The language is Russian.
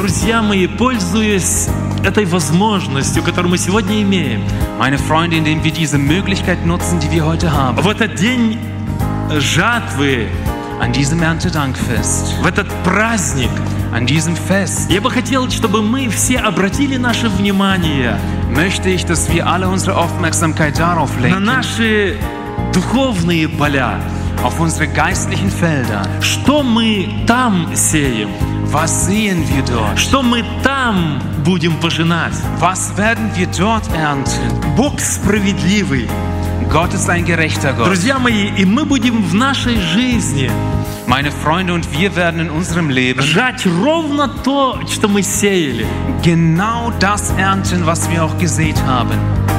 друзья мои, пользуясь этой возможностью, которую мы сегодня имеем, Meine Freunde, indem wir diese Möglichkeit nutzen, die wir heute haben, в этот день жатвы, an diesem Erntedankfest, в этот праздник, an diesem Fest, я бы хотел, чтобы мы все обратили наше внимание möchte ich, dass wir alle unsere Aufmerksamkeit darauf на lenken, наши духовные поля. auf unsere geistlichen Felder. Что мы там сеем? Was sehen wir dort? Что мы там будем пожинать? Was werden wir dort ernten? Бог справедливый. Gott ist ein gerechter Gott. Друзья мои, и мы будем в нашей жизни Meine Freunde, und wir werden in unserem Leben жать ровно то, что мы сеяли. genau das ernten, was wir auch gesät haben.